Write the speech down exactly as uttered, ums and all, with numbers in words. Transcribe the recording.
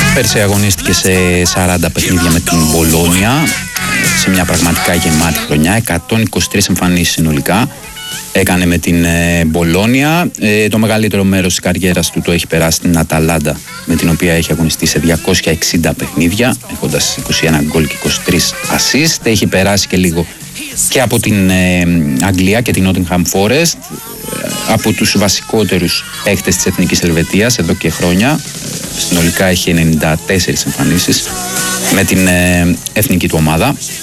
Πέρσι αγωνίστηκε σε σαράντα παιχνίδια με την Μπολόνια, σε μια πραγματικά γεμάτη χρονιά, εκατόν είκοσι τρεις εμφανίσεις συνολικά έκανε με την Μπολόνια. Ε, το μεγαλύτερο μέρος της καριέρας του το έχει περάσει στην Αταλάντα, με την οποία έχει αγωνιστεί σε διακόσια εξήντα παιχνίδια, έχοντας είκοσι ένα γκολ και είκοσι τρία assist. Έχει περάσει και λίγο και από την ε, Αγγλία και την Nottingham Forest, από τους βασικότερους παίκτες της Εθνικής Ελβετίας εδώ και χρόνια. Συνολικά έχει ενενήντα τέσσερις εμφανίσεις με την ε, εθνική του ομάδα.